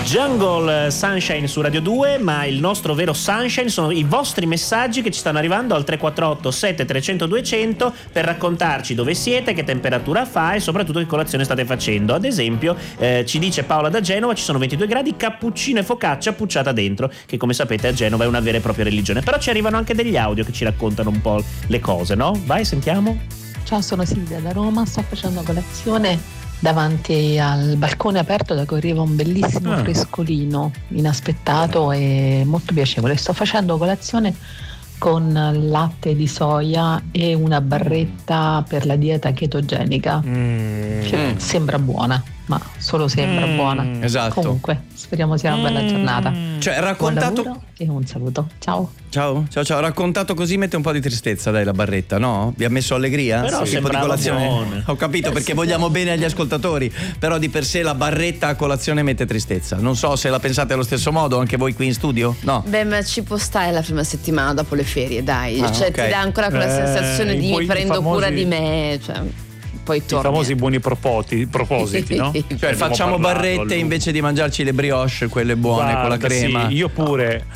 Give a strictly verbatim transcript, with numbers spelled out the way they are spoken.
Jungle Sunshine su Radio due, ma il nostro vero sunshine sono i vostri messaggi che ci stanno arrivando al tre quattro otto sette tre zero zero due zero zero per raccontarci dove siete, che temperatura fa e soprattutto che colazione state facendo. Ad esempio eh, ci dice Paola da Genova, ci sono ventidue gradi, cappuccino e focaccia pucciata dentro, che come sapete a Genova è una vera e propria religione. Però ci arrivano anche degli audio che ci raccontano un po' le cose, no? Vai, sentiamo. Ciao, sono Silvia da Roma, sto facendo colazione davanti al balcone aperto da cui arriva un bellissimo ah. frescolino inaspettato e molto piacevole. Sto facendo colazione con latte di soia e una barretta per la dieta chetogenica mm. che sembra buona, ma solo sembra mm. buona. Esatto. Comunque speriamo sia una bella giornata. Cioè raccontato e un saluto. Ciao. Ciao, ciao, ciao. Raccontato così mette un po' di tristezza, dai, la barretta, no? Vi ha messo allegria? Però sì, tipo di colazione. Buone. Ho capito, perché vogliamo bene agli ascoltatori, però di per sé la barretta a colazione mette tristezza. Non so se la pensate allo stesso modo anche voi qui in studio? No. Beh, ma ci può stare la prima settimana dopo le ferie, dai. Ah, cioè okay. ti dà ancora quella eh, sensazione di mi prendo famosi... cura di me, cioè poi torni. I famosi buoni propoti, propositi, no? Cioè facciamo barrette invece di mangiarci le brioche, quelle buone. Guarda, con la crema. Sì, io pure